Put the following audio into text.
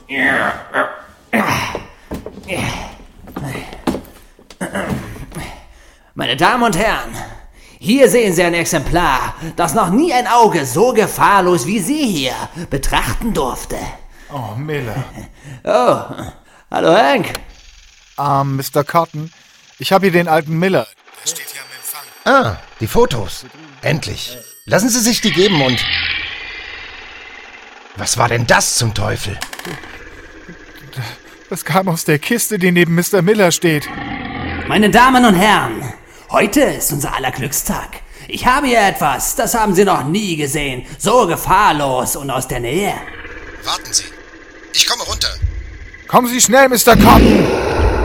Meine Damen und Herren, hier sehen Sie ein Exemplar, das noch nie ein Auge so gefahrlos wie Sie hier betrachten durfte. Oh, Miller. Oh, hallo Hank. Mr. Cotton, ich habe hier den alten Miller. Der steht hier am Empfang. Ah, die Fotos. Endlich. Lassen Sie sich die geben und... Was war denn das zum Teufel? Das kam aus der Kiste, die neben Mr. Miller steht. Meine Damen und Herren, heute ist unser aller Glückstag. Ich habe hier etwas, das haben Sie noch nie gesehen. So gefahrlos und aus der Nähe. Warten Sie. Ich komme runter. Kommen Sie schnell, Mr. Cotton!